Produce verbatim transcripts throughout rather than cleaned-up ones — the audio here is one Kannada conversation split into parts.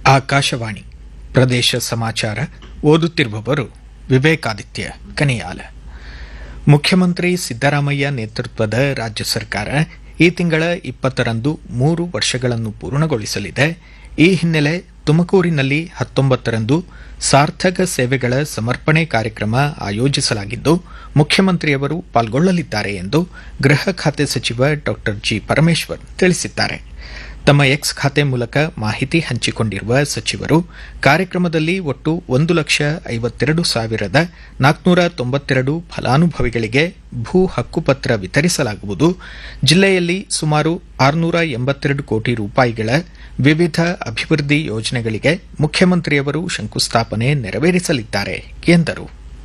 ಆಕಾಶವಾಣಿ ಪ್ರದೇಶ ಸಮಾಚಾರ ಓದುತ್ತಿರುವವರು ವಿವೇಕಾದಿತ್ಯ ಕನಿಯಾಲ. ಮುಖ್ಯಮಂತ್ರಿ ಸಿದ್ದರಾಮಯ್ಯ ನೇತೃತ್ವದ ರಾಜ್ಯ ಸರ್ಕಾರ ಈ ತಿಂಗಳ ಇಪ್ಪತ್ತರಂದು ಮೂರು ವರ್ಷಗಳನ್ನು ಪೂರ್ಣಗೊಳಿಸಲಿದೆ. ಈ ಹಿನ್ನೆಲೆ ತುಮಕೂರಿನಲ್ಲಿ ಹತ್ತೊಂಬತ್ತರಂದು ಸಾರ್ಥಕ ಸೇವೆಗಳ ಸಮರ್ಪಣೆ ಕಾರ್ಯಕ್ರಮ ಆಯೋಜಿಸಲಾಗಿದ್ದು, ಮುಖ್ಯಮಂತ್ರಿಯವರು ಪಾಲ್ಗೊಳ್ಳಲಿದ್ದಾರೆ ಎಂದು ಗೃಹ ಖಾತೆ ಸಚಿವ ಡಾ ಜಿ ಪರಮೇಶ್ವರ್ ತಿಳಿಸಿದ್ದಾರೆ. ತಮ್ಮ ಎಕ್ಸ್ ಖಾತೆ ಮೂಲಕ ಮಾಹಿತಿ ಹಂಚಿಕೊಂಡಿರುವ ಸಚಿವರು, ಕಾರ್ಯಕ್ರಮದಲ್ಲಿ ಒಟ್ಟು ಒಂದು ಲಕ್ಷ ಐವತ್ತೆರಡು ಸಾವಿರದ ನಾಲ್ಕುನೂರ ತೊಂಬತ್ತೆರಡು ಫಲಾನುಭವಿಗಳಿಗೆ ಭೂ ಹಕ್ಕುಪತ್ರ ವಿತರಿಸಲಾಗುವುದು. ಜಿಲ್ಲೆಯಲ್ಲಿ ಸುಮಾರು ಆರುನೂರ ಎಂಬತ್ತೆರಡು ಕೋಟಿ ರೂಪಾಯಿಗಳ ವಿವಿಧ ಅಭಿವೃದ್ಧಿ ಯೋಜನೆಗಳಿಗೆ ಮುಖ್ಯಮಂತ್ರಿಯವರು ಶಂಕುಸ್ಥಾಪನೆ ನೆರವೇರಿಸಲಿದ್ದಾರೆ ಎಂದರು.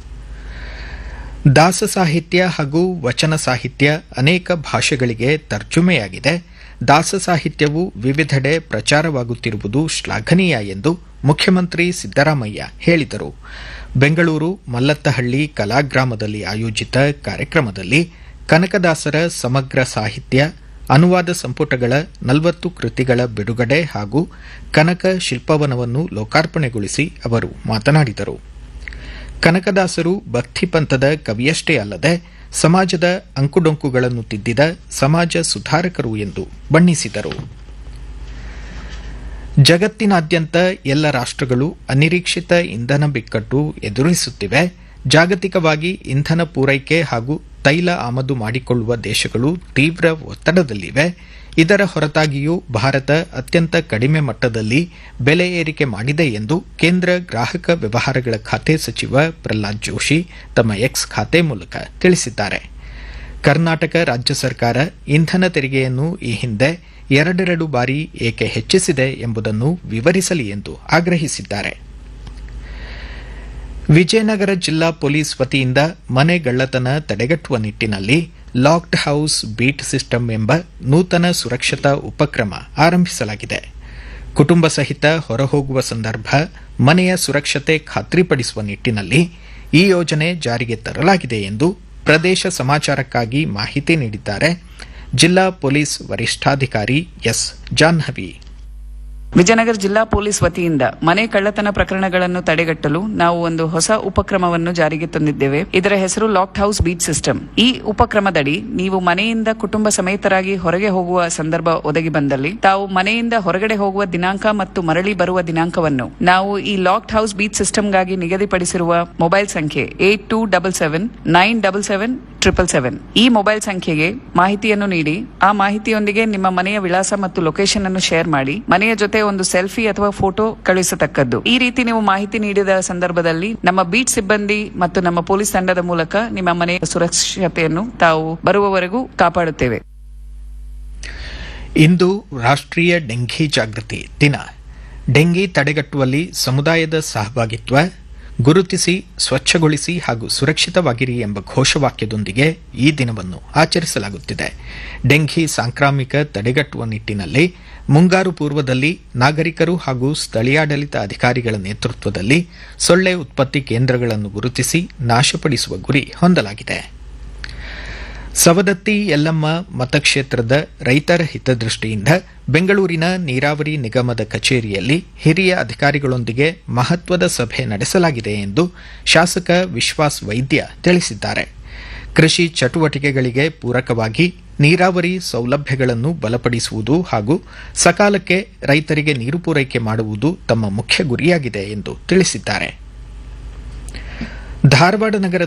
ದಾಸ ಸಾಹಿತ್ಯ ಹಾಗೂ ವಚನ ಸಾಹಿತ್ಯ ಅನೇಕ ಭಾಷೆಗಳಿಗೆ ತರ್ಜುಮೆಯಾಗಿದೆ. ದಾಸ ಸಾಹಿತ್ಯವು ವಿವಿಧೆಡೆ ಪ್ರಚಾರವಾಗುತ್ತಿರುವುದು ಶ್ಲಾಘನೀಯ ಎಂದು ಮುಖ್ಯಮಂತ್ರಿ ಸಿದ್ದರಾಮಯ್ಯ ಹೇಳಿದರು. ಬೆಂಗಳೂರು ಮಲ್ಲತ್ತಹಳ್ಳಿ ಕಲಾಗ್ರಾಮದಲ್ಲಿ ಆಯೋಜಿತ ಕಾರ್ಯಕ್ರಮದಲ್ಲಿ ಕನಕದಾಸರ ಸಮಗ್ರ ಸಾಹಿತ್ಯ ಅನುವಾದ ಸಂಪುಟಗಳ ನಲವತ್ತು ಕೃತಿಗಳ ಬಿಡುಗಡೆ ಹಾಗೂ ಕನಕ ಶಿಲ್ಪವನವನ್ನು ಲೋಕಾರ್ಪಣೆಗೊಳಿಸಿ ಅವರು ಮಾತನಾಡಿದರು. ಕನಕದಾಸರು ಭಕ್ತಿ ಪಂಥದ ಕವಿಯಷ್ಟೇ ಅಲ್ಲದೆ ಸಮಾಜದ ಅಂಕುಡೊಂಕುಗಳನ್ನು ತಿದ್ದಿದ ಸಮಾಜ ಸುಧಾರಕರು ಎಂದು ಬಣ್ಣಿಸಿದರು. ಜಗತ್ತಿನಾದ್ಯಂತ ಎಲ್ಲ ರಾಷ್ಟಗಳು ಅನಿರೀಕ್ಷಿತ ಇಂಧನ ಬಿಕ್ಕಟ್ಟು ಎದುರಿಸುತ್ತಿವೆ. ಜಾಗತಿಕವಾಗಿ ಇಂಧನ ಪೂರೈಕೆ ಹಾಗೂ ತೈಲ ಆಮದು ಮಾಡಿಕೊಳ್ಳುವ ದೇಶಗಳು ತೀವ್ರ ಒತ್ತಡದಲ್ಲಿವೆ. ಇದರ ಹೊರತಾಗಿಯೂ ಭಾರತ ಅತ್ಯಂತ ಕಡಿಮೆ ಮಟ್ಟದಲ್ಲಿ ಬೆಲೆ ಏರಿಕೆ ಮಾಡಿದೆ ಎಂದು ಕೇಂದ್ರ ಗ್ರಾಹಕ ವ್ಯವಹಾರಗಳ ಖಾತೆ ಸಚಿವ ಪ್ರಹ್ಲಾದ್ ಜೋಶಿ ತಮ್ಮ ಎಕ್ಸ್ ಖಾತೆ ಮೂಲಕ ತಿಳಿಸಿದ್ದಾರೆ. ಕರ್ನಾಟಕ ರಾಜ್ಯ ಸರ್ಕಾರ ಇಂಧನ ತೆರಿಗೆಯನ್ನು ಈ ಹಿಂದೆ ಎರಡೆರಡು ಬಾರಿ ಏಕೆ ಹೆಚ್ಚಿಸಿದೆ ಎಂಬುದನ್ನು ವಿವರಿಸಲಿ ಎಂದು ಆಗ್ರಹಿಸಿದ್ದಾರೆ. ವಿಜಯನಗರ ಜಿಲ್ಲಾ ಪೊಲೀಸ್ ವತಿಯಿಂದ ಮನೆಗಳ್ಳತನ ತಡೆಗಟ್ಟುವ ನಿಟ್ಟಿನಲ್ಲಿ ಲಾಕ್ಡ್ ಹೌಸ್ ಬೀಟ್ ಸಿಸ್ಟಮ್ ಎಂಬ ನೂತನ ಸುರಕ್ಷತಾ ಉಪಕ್ರಮ ಆರಂಭಿಸಲಾಗಿದೆ. ಕುಟುಂಬ ಸಹಿತ ಹೊರಹೋಗುವ ಸಂದರ್ಭ ಮನೆಯ ಸುರಕ್ಷತೆ ಖಾತ್ರಿಪಡಿಸುವ ನಿಟ್ಟಿನಲ್ಲಿ ಈ ಯೋಜನೆ ಜಾರಿಗೆ ತರಲಾಗಿದೆ ಎಂದು ಪ್ರದೇಶ ಸಮಾಚಾರಕ್ಕಾಗಿ ಮಾಹಿತಿ ನೀಡಿದ್ದಾರೆ ಜಿಲ್ಲಾ ಪೊಲೀಸ್ ವರಿಷ್ಠಾಧಿಕಾರಿ ಎಸ್ ಜಾಹ್ನವಿ. ವಿಜಯನಗರ ಜಿಲ್ಲಾ ಪೊಲೀಸ್ ವತಿಯಿಂದ ಮನೆ ಕಳ್ಳತನ ಪ್ರಕರಣಗಳನ್ನು ತಡೆಗಟ್ಟಲು ನಾವು ಒಂದು ಹೊಸ ಉಪಕ್ರಮವನ್ನು ಜಾರಿಗೆ ತಂದಿದ್ದೇವೆ. ಇದರ ಹೆಸರು ಲಾಕ್ಡ್ ಹೌಸ್ ಬೀಟ್ ಸಿಸ್ಟಮ್. ಈ ಉಪಕ್ರಮದಡಿ ನೀವು ಮನೆಯಿಂದ ಕುಟುಂಬ ಸಮೇತರಾಗಿ ಹೊರಗೆ ಹೋಗುವ ಸಂದರ್ಭ ಒದಗಿ ಬಂದಲ್ಲಿ ತಾವು ಮನೆಯಿಂದ ಹೊರಗಡೆ ಹೋಗುವ ದಿನಾಂಕ ಮತ್ತು ಮರಳಿ ಬರುವ ದಿನಾಂಕವನ್ನು ನಾವು ಈ ಲಾಕ್ಡ್ ಹೌಸ್ ಬೀಟ್ ಸಿಸ್ಟಮ್ಗಾಗಿ ನಿಗದಿಪಡಿಸಿರುವ ಮೊಬೈಲ್ ಸಂಖ್ಯೆ eight two double seven nine double seven triple seven ಈ ಮೊಬೈಲ್ ಸಂಖ್ಯೆಗೆ ಮಾಹಿತಿಯನ್ನು ನೀಡಿ ಆ ಮಾಹಿತಿಯೊಂದಿಗೆ ನಿಮ್ಮ ಮನೆಯ ವಿಳಾಸ ಮತ್ತು ಲೊಕೇಶನ್ ಅನ್ನು ಶೇರ್ ಮಾಡಿ ಮನೆಯ ಜೊತೆ ಒಂದು ಸೆಲ್ಫಿ ಅಥವಾ ಫೋಟೋ ಕಳುಹಿಸತಕ್ಕದ್ದು. ಈ ರೀತಿ ನೀವು ಮಾಹಿತಿ ನೀಡಿದ ಸಂದರ್ಭದಲ್ಲಿ ನಮ್ಮ ಬೀಟ್ ಸಿಬ್ಬಂದಿ ಮತ್ತು ನಮ್ಮ ಪೊಲೀಸ್ ತಂಡದ ಮೂಲಕ ನಿಮ್ಮ ಮನೆಯ ಸುರಕ್ಷತೆಯನ್ನು ತಾವು ಬರುವವರೆಗೂ ಕಾಪಾಡುತ್ತೇವೆ. ಇಂದು ರಾಷ್ಟ್ರೀಯ ಡೆಂಘಿ ಜಾಗೃತಿ ದಿನ. ಡೆಂಗಿ ತಡೆಗಟ್ಟುವಲ್ಲಿ ಸಮುದಾಯದ ಸಹಭಾಗಿತ್ವ ಗುರುತಿಸಿ, ಸ್ವಚ್ಛಗೊಳಿಸಿ ಹಾಗೂ ಸುರಕ್ಷಿತವಾಗಿರಿ ಎಂಬ ಘೋಷವಾಕ್ಯದೊಂದಿಗೆ ಈ ದಿನವನ್ನು ಆಚರಿಸಲಾಗುತ್ತಿದೆ. ಡೆಂಘಿ ಸಾಂಕ್ರಾಮಿಕ ತಡೆಗಟ್ಟುವ ನಿಟ್ಟಿನಲ್ಲಿ ಮುಂಗಾರು ಪೂರ್ವದಲ್ಲಿ ನಾಗರಿಕರು ಹಾಗೂ ಸ್ಥಳೀಯಾಡಳಿತ ಅಧಿಕಾರಿಗಳ ನೇತೃತ್ವದಲ್ಲಿ ಸೊಳ್ಳೆ ಉತ್ಪತ್ತಿ ಕೇಂದ್ರಗಳನ್ನು ಗುರುತಿಸಿ ನಾಶಪಡಿಸುವ ಗುರಿ ಹೊಂದಲಾಗಿದೆ. ಸವದತ್ತಿ ಯಲ್ಲಮ್ಮ ಮತಕ್ಷೇತ್ರದ ರೈತರ ಹಿತದೃಷ್ಟಿಯಿಂದ ಬೆಂಗಳೂರಿನ ನೀರಾವರಿ ನಿಗಮದ ಕಚೇರಿಯಲ್ಲಿ ಹಿರಿಯ ಅಧಿಕಾರಿಗಳೊಂದಿಗೆ ಮಹತ್ವದ ಸಭೆ ನಡೆಸಲಾಗಿದೆ ಎಂದು ಶಾಸಕ ವಿಶ್ವಾಸ್ ವೈದ್ಯ ತಿಳಿಸಿದ್ದಾರೆ. ಕೃಷಿ ಚಟುವಟಿಕೆಗಳಿಗೆ ಪೂರಕವಾಗಿ ನೀರಾವರಿ ಸೌಲಭ್ಯಗಳನ್ನು ಬಲಪಡಿಸುವುದು ಹಾಗೂ ಸಕಾಲಕ್ಕೆ ರೈತರಿಗೆ ನೀರು ಪೂರೈಕೆ ಮಾಡುವುದು ತಮ್ಮ ಮುಖ್ಯ ಗುರಿಯಾಗಿದೆ ಎಂದು ತಿಳಿಸಿದ್ದಾರೆ. ಧಾರವಾಡ ನಗರದ